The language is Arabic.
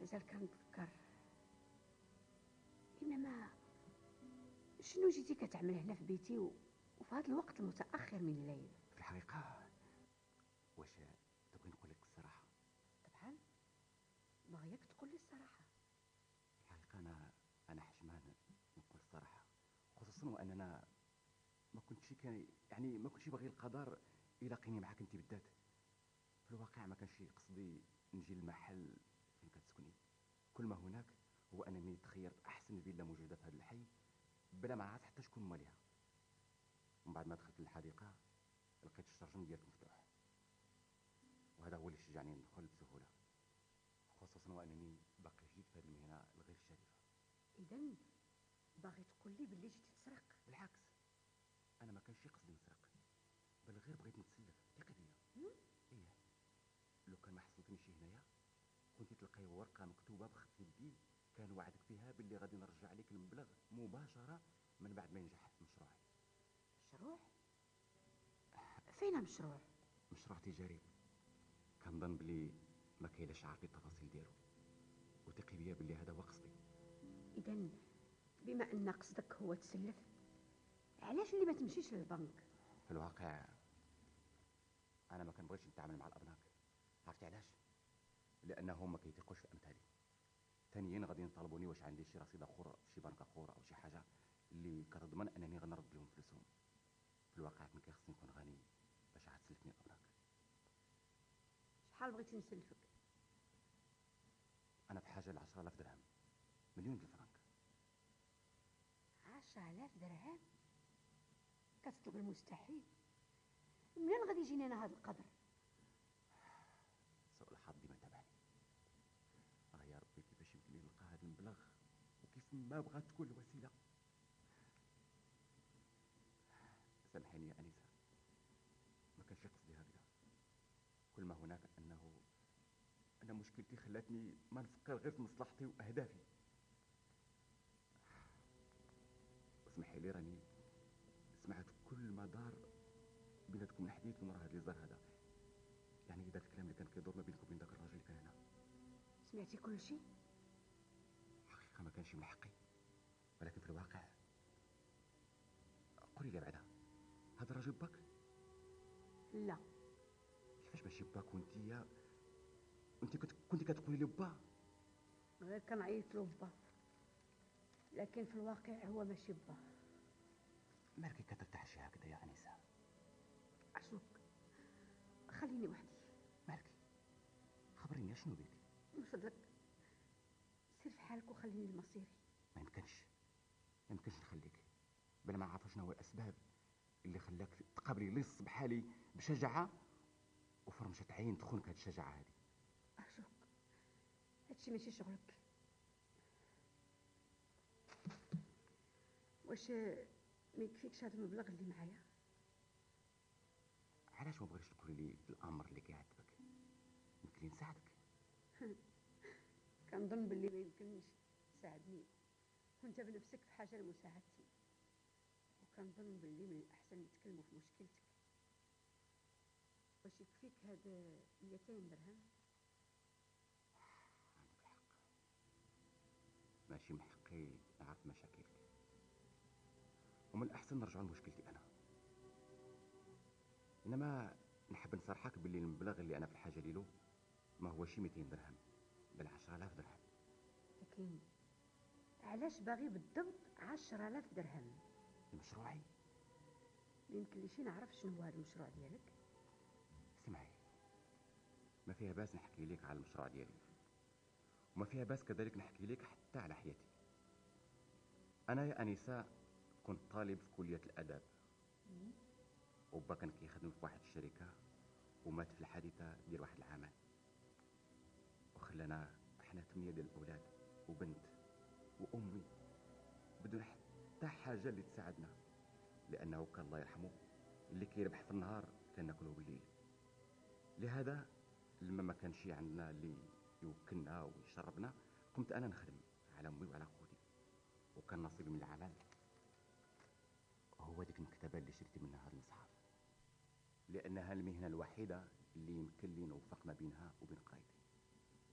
مازال كنتفكر. انما شنو جيتي كتعمل هنا في بيتي وفي هذا الوقت المتاخر من الليل؟ في الحقيقه واش تبغي نقول لك الصراحه؟ طبعا بغيك تقول لي الصراحه. في الحقيقه انا حشمان نقول الصراحه، خصوصا واننا ما كنتش يعني ما كنتش باغي القدر يلاقيني معاك انت بالذات. في الواقع ما كانش قصدي نجي للمحل فين كتسكني. كل ما هناك هو انني تخيرت احسن فيلا موجوده في هذا الحي بلا ما عرفت حتى شكون ماليها. ومن بعد ما دخلت للحديقه لقيت الشرجم ديالك مفتوح، وهذا هو اللي شجعني ندخل بسهوله، خصوصا وانني باقي جديد في هذه المهنه الغير شريفه. اذا باغي تقول لي باللي جيتي تسرق؟ بالعكس، انا ما كانش قصدي نسرق، بل غير بغيت نتسلف. ثقي فيا. ايه، لو كان ما حصلتنيش هنايا كنت تلقاي ورقه مكتوبه بخط يدي كان وعدك فيها باللي غادي نرجع لك المبلغ مباشره من بعد ما ينجح مشروعي. مشروع؟ فين مشروع؟ مشروع تجاري كنظن بلي ما كايناش عارف التفاصيل ديالو، وثقي بيا باللي هذا هو قصدي. اذا بما ان قصدك هو تسلف، علاش اللي ما تمشيش للبنك؟ في الواقع انا ما كنبغيش نتعامل مع الابناك. عرفتي علاش؟ لانهم ما كيثقوش في امثالي. ثانيا غادي يطالبوني واش عندي شي رصيد اخر في شي بنك اخر او شي حاجه اللي كتضمن انني غنرد لهم فلوسهم. في الواقع كان كيخصني نكون غني باش عاد تسلفني الابناك. شحال بغيتي نسلفك؟ انا بحاجه ل 10,000 درهم، مليون ديال الفرنك. 10,000 درهم؟ كتطلب المستحيل. منين غادي يجيني انا هذا القدر؟ سوء الحظ ديما تابعني. يا ربي كيفاش يمكن لي نلقى هذا المبلغ وكيف ما بغات تكون الوسيله. سامحيني يا انسه، ما كانش قصدي هكذا. كل ما هناك أن مشكلتي خلاتني ما نفكر غير في مصلحتي وأهدافي. واسمحي لي راني سمعت كل ما دار بيناتكم من حديث من راه هذا اللي زار هذا، يعني ذاك الكلام اللي كان كيدور ما بينك وبين ذاك الراجل اللي كان هنا. سمعتي كل شيء؟ حقيقة ما كانش من حقي، ولكن في الواقع قولي لي بعدا، هذا الراجل باك؟ لا. كيفاش ماشي باك وانت كنت كتقولي لي با؟ غير كنعيط له با، لكن في الواقع هو ماشي با. مالك كترتاحشي هكذا يا انسه؟ عشوك خليني وحدي. مالك؟ خبريني شنو بيك؟ من فضلك سير في حالك وخليني لمصيري. ما يمكنش نخليك بلا ما عارف شنو هو الاسباب اللي خلاك تقابلي لص بحالي بشجاعه وفرمشه عين تخونك هاد الشجاعه هذه. عشوك هادشي ماشي شغلك. واش ما يكفيكش هذا المبلغ اللي معايا؟ علاش ما بغيتش تقولي لي الامر اللي كيعذبك؟ يمكن لي نساعدك. كنظن باللي ما يمكنش تساعدني وانت بنفسك في حاجه لمساعدتي، وكنظن باللي من الاحسن نتكلموا في مشكلتك. واش يكفيك هذا 200 درهم؟ عندك الحق، ماشي من حقي نعرف مشاكلك، ومن الاحسن نرجعوا لمشكلتي انا. انما نحب نصرحك باللي المبلغ اللي انا في الحاجه ليلو ما هو شي 200 درهم بل 10,000 درهم. لكن علاش باغي بالضبط 10,000 درهم؟ مشروعي؟ ما يمكنليش نعرف شنو هو هذا المشروع ديالك؟ اسمعي، ما فيها باس نحكي لك على المشروع ديالي، وما فيها باس كذلك نحكي لك حتى على حياتي. انا يا انسه كنت طالب في كليه الاداب، وبا كان كيخدم في واحد الشركه ومات في الحادثه ديال واحد العامل، وخلانا احنا 8 ديال الاولاد وبنت وامي بدون حتى حاجه اللي تساعدنا، لانه كان الله يرحمه اللي كيربح في النهار كان ناكله بالليل. لهذا لما ما كانش عندنا اللي يوكلنا ويشربنا قمت انا نخدم على امي وعلى خوتي، وكان نصيبي من العمل هو ديك المكتبه اللي شريت منها هذا المصحف، لانها المهنه الوحيده اللي يمكن لي نوفق ما بينها وبين قرايتي.